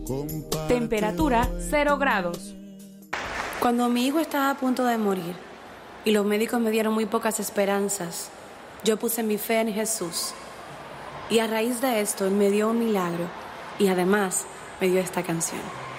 Temperatura 0 grados. Cuando mi hijo estaba a punto de morir y los médicos me dieron muy pocas esperanzas, yo puse mi fe en Jesús. Y a raíz de esto, Él me dio un milagro y además me dio esta canción.